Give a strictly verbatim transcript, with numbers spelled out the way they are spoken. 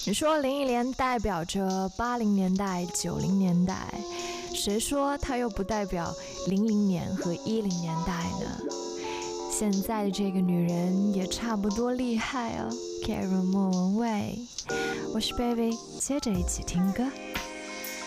你说林忆莲代表着八零年代、九零年代，谁说她又不代表零零年和一零年代呢？现在的这个女人也差不多厉害哦 ，Carol 莫文蔚。我是 Baby， 接着一起听歌。